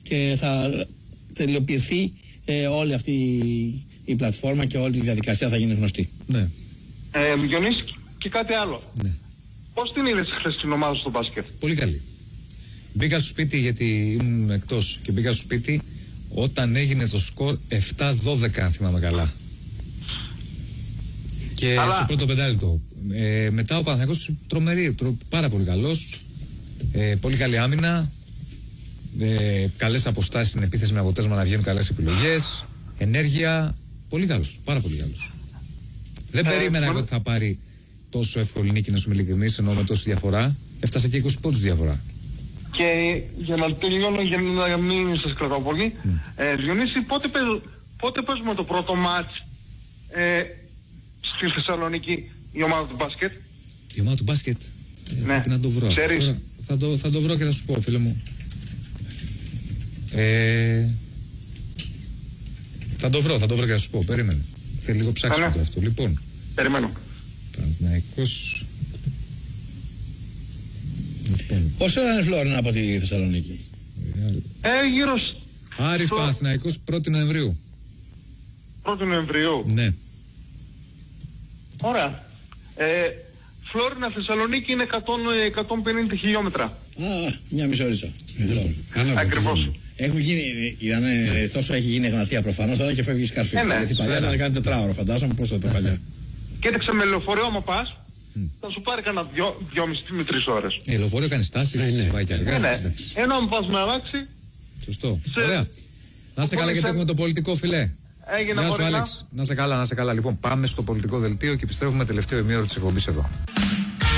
και θα τελειοποιηθεί όλη αυτή η πλατφόρμα και όλη η διαδικασία θα γίνει γνωστή. Ναι. Διονύση, και κάτι άλλο. Ναι. Πώς την είδες χθες την ομάδα στο μπάσκετ? Πολύ καλή. Μπήκα στο σπίτι γιατί ήμουν εκτός και μπήκα στο σπίτι όταν έγινε το σκορ 7-12, αν θυμάμαι καλά. Και στο πρώτο πεντάλεπτο. Μετά ο Παναθηναϊκός τρομερή, πάρα πολύ καλός. Πολύ καλή άμυνα. Καλές αποστάσεις στην επίθεση με αποτέλεσμα να βγαίνουν καλές επιλογές. Ενέργεια. Πολύ καλός, πάρα πολύ καλός. Δεν περίμενα ότι θα πάρει τόσο εύκολη νίκη, να σου είμαι ειλικρινής, ενώ με τόση διαφορά. Έφτασε και 20 πόντους διαφορά. Και για να τελειώνω, για να μην σας κρατάω πολύ, Διονύση, πότε παίζουμε το πρώτο μάτς στη Θεσσαλονίκη, η ομάδα του μπάσκετ? Η ομάδα του μπάσκετ, ναι. Πρέπει να το βρω. Τώρα, θα το βρω και θα σου πω, φίλε μου. Θα το βρω και θα σου πω, περίμενε. Θέλει λίγο ψάξιμο το αυτό. Λοιπόν, περιμένω. Παναθηναϊκός. Πόσο είναι Φλόρινα από τη Θεσσαλονίκη? Γύρω Άρης Παναθηναϊκός 1η Νοεμβρίου. 1η Νοεμβρίου. Ναι. Ωραία. Φλόρινα Θεσσαλονίκη είναι 150 χιλιόμετρα. Μια μισή ώριτσα. Ακριβώς. Έχουν γίνει, τόσο έχει γίνει Εγνατία προφανώς, τώρα και φεύγει Σκαρφή. Γιατί παλιά ήταν κάνει 4 ώρα, φαντάζομαι πόσο το παλιά. Κοίταξε, με λεωφορείο άμα πας, θα σου πάρει κανένα 2,5 με 3 ώρες. Λεωφορείο κάνει στάσεις, πάει και αργά. Ενώ αν πας με αμάξι. Σωστό. Ωραία. Να είσαι καλά, γιατί έχουμε το πολιτικό, φιλέ. Έγινε. Γεια σου, Άλεξ. Να είσαι καλά. Λοιπόν, πάμε στο πολιτικό δελτίο και επιστρέφουμε τελευταίο ημίωρο της εκπομπής εδώ.